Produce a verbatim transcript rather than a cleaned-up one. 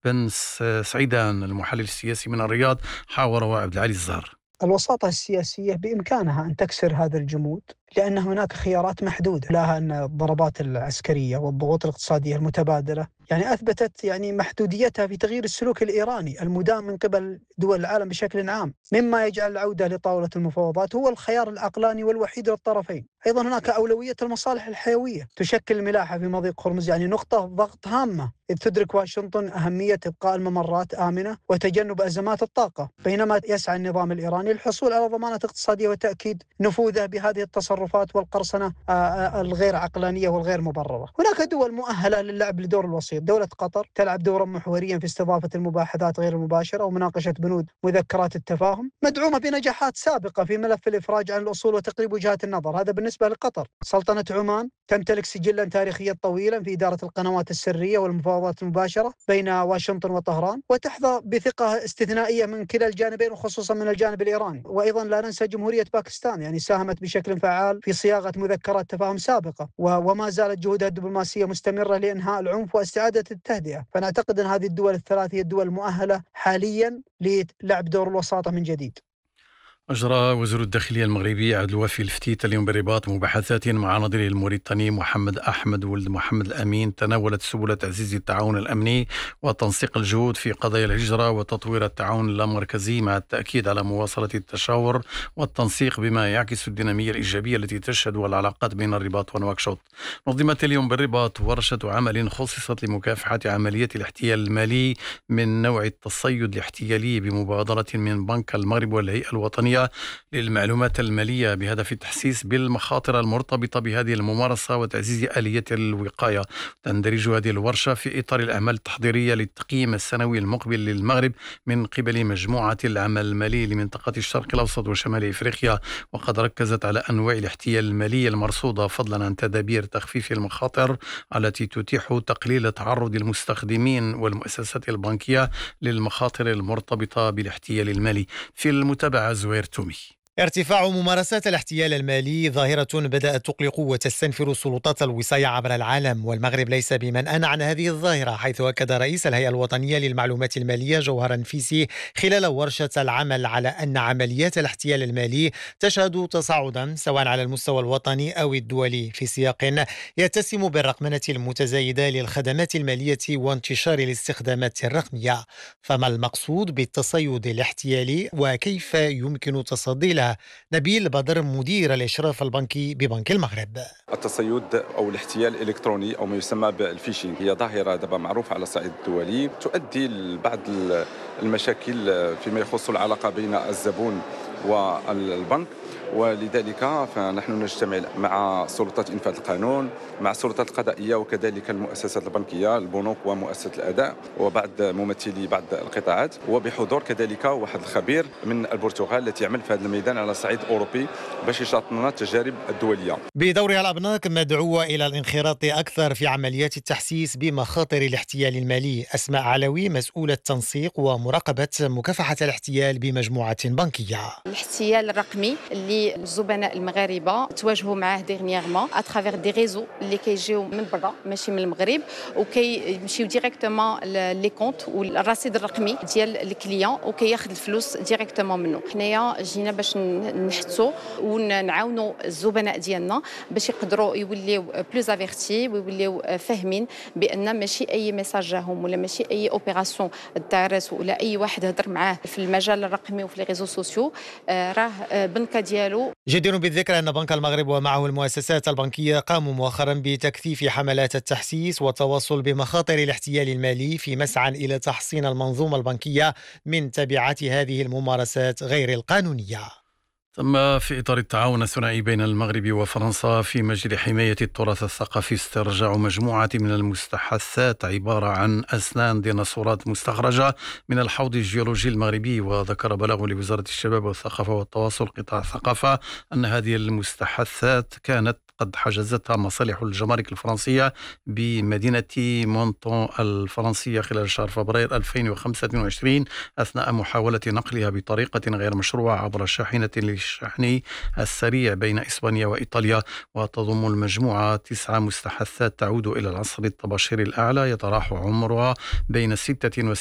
بن سعيدان المحلل السياسي من الرياض حاور وعبد العالي الزهر. الوساطة السياسية بإمكانها أن تكسر هذا الجمود، لأن هناك خيارات محدودة لها. أن الضربات العسكرية والضغوط الاقتصادية المتبادلة يعني أثبتت يعني محدوديتها في تغيير السلوك الإيراني المدام من قبل دول العالم بشكل عام، مما يجعل العودة لطاولة المفاوضات هو الخيار العقلاني والوحيد للطرفين. أيضا هناك أولوية المصالح الحيوية، تشكل الملاحة في مضيق هرمز يعني نقطة ضغط هامة، إذ تدرك واشنطن أهمية إبقاء الممرات آمنة وتجنب أزمات الطاقة، بينما يسعى النظام الإيراني للحصول على ضمانات اقتصادية وتأكيد نفوذه بهذه التصرفات والقرصنة الغير عقلانية والغير مبررة. هناك دول مؤهلة للعب لدور الوسيط. دولة قطر تلعب دورا محوريا في استضافة المباحثات غير المباشرة ومناقشة بنود مذكرات التفاهم، مدعومة بنجاحات سابقة في ملف الإفراج عن الأصول وتقريب وجهات النظر. هذا بالنسبة لقطر. سلطنة عمان تمتلك سجلا تاريخيا طويلا في إدارة القنوات السرية والمفاوضات المباشرة بين واشنطن وطهران، وتحظى بثقة استثنائية من كلا الجانبين وخصوصا من الجانب الإيراني. وأيضا لا ننسى جمهورية باكستان يعني ساهمت بشكل فعال في صياغة مذكرات تفاهم سابقة، وما زالت جهودها الدبلوماسية مستمرة لإنهاء العنف واستعادة التهدئة. فنعتقد أن هذه الدول الثلاث هي الدول المؤهلة حاليا للعب دور الوساطة من جديد. أجرى وزير الداخلية المغربي عبد الوافي الفتيت اليوم بالرباط مباحثات مع نظيره الموريتاني محمد أحمد ولد محمد الأمين تناولت سبل تعزيز التعاون الأمني وتنسيق الجهود في قضايا الهجرة وتطوير التعاون اللامركزي، مع التأكيد على مواصلة التشاور والتنسيق بما يعكس الدينامية الإيجابية التي تشهدها العلاقات بين الرباط ونواكشوط. نظمت اليوم بالرباط ورشة عمل خصصت لمكافحة عملية الاحتيال المالي من نوع التصيد الاحتيالي بمبادرة من بنك المغرب والهيئة الوطنية للمعلومات المالية بهدف التحسيس بالمخاطر المرتبطة بهذه الممارسة وتعزيز آلية الوقاية. تندرج هذه الورشة في إطار الأعمال التحضيرية للتقييم السنوي المقبل للمغرب من قبل مجموعة العمل المالي لمنطقة الشرق الأوسط وشمال إفريقيا، وقد ركزت على أنواع الاحتيال المالي المرصودة فضلا عن تدابير تخفيف المخاطر التي تتيح تقليل تعرض المستخدمين والمؤسسات البنكية للمخاطر المرتبطة بالاحتيال المالي. في المتابعة زوير تومي. ارتفاع ممارسات الاحتيال المالي ظاهرة بدأت تقلق وتستنفر سلطات الوصاية عبر العالم، والمغرب ليس بمنأى عن هذه الظاهرة، حيث أكد رئيس الهيئة الوطنية للمعلومات المالية جوهر نفيسي خلال ورشة العمل على أن عمليات الاحتيال المالي تشهد تصاعدا سواء على المستوى الوطني أو الدولي، في سياق يتسم بالرقمنة المتزايدة للخدمات المالية وانتشار الاستخدامات الرقمية. فما المقصود بالتصيد الاحتيالي وكيف يمكن تصدي؟ نبيل بدر مدير الإشراف البنكي ببنك المغرب. التصيد أو الاحتيال الإلكتروني أو ما يسمى بالفيشينج هي ظاهرة دابا معروفة على الصعيد الدولي، تؤدي لبعض المشاكل فيما يخص العلاقة بين الزبون والبنك، ولذلك فنحن نجتمع مع سلطات إنفاذ القانون، مع السلطات القضائية وكذلك المؤسسات البنكية، البنوك ومؤسسة الأداء وبعض ممثلي بعض القطاعات، وبحضور كذلك واحد الخبير من البرتغال التي يعمل في هذا الميدان على الصعيد الأوروبي باش يشاطنا التجارب الدولية. بدورها الأبناك مدعوة إلى الانخراط أكثر في عمليات التحسيس بمخاطر الاحتيال المالي. أسماء علوي مسؤولة تنسيق ومراقبة مكافحة الاحتيال بمجموعة بنكية. الاحتيال الرقمي اللي الزبناء المغاربه تواجهوا معاه ديرنييرمون اترافير دي ريزو اللي كيجيو من برا ماشي من المغرب وكيمشيو ديريكتومون لي كونت والرصيد الرقمي ديال الكليون وكياخذ الفلوس ديريكتومون منه. حنايا جينا باش نحثوا ونعاونوا الزبناء ديالنا باش يقدروا يوليو بلوز افيرتي ويوليو فاهمين بان ماشي اي ميساج جاهم ولا ماشي اي اوبيراسيون دارت ولا اي واحد هضر معاه في المجال الرقمي وفي لي ريزو سوسيو راه بنكه ديالو. جدير بالذكر أن بنك المغرب ومعه المؤسسات البنكية قاموا مؤخرا بتكثيف حملات التحسيس والتواصل بمخاطر الاحتيال المالي في مسعى إلى تحصين المنظومة البنكية من تبعات هذه الممارسات غير القانونية. تم في إطار التعاون الثنائي بين المغرب وفرنسا في مجال حماية التراث الثقافي استرجاع مجموعة من المستحثات عبارة عن أسنان ديناصورات مستخرجة من الحوض الجيولوجي المغربي. وذكر بلاغ لوزارة الشباب والثقافة والتواصل قطاع الثقافة أن هذه المستحثات كانت قد حجزتها مصالح الجمارك الفرنسية بمدينة مونتون الفرنسية خلال شهر فبراير ألفين وخمسة وعشرين أثناء محاولة نقلها بطريقة غير مشروعة عبر شاحنة للشحن السريع بين إسبانيا وإيطاليا. وتضم المجموعة تسع مستحثات تعود إلى العصر الطباشيري الأعلى يتراوح عمرها بين ستة